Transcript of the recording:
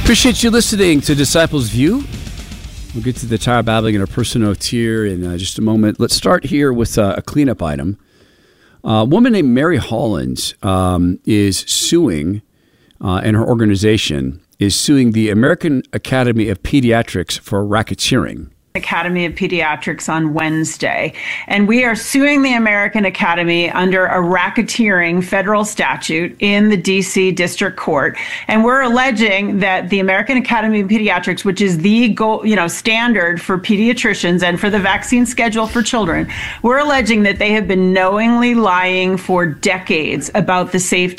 Appreciate you listening to Disciples View. We'll get to the Tower Babbling and our personal notes here in just a moment. Let's start here with a cleanup item. A woman named Mary Holland is suing, and her organization is suing the American Academy of Pediatrics for racketeering. Academy of Pediatrics on Wednesday, and we are suing the American Academy under a racketeering federal statute in the D.C. District Court, and we're alleging that the American Academy of Pediatrics, which is the standard for pediatricians and for the vaccine schedule for children, we're alleging that they have been knowingly lying for decades about the safety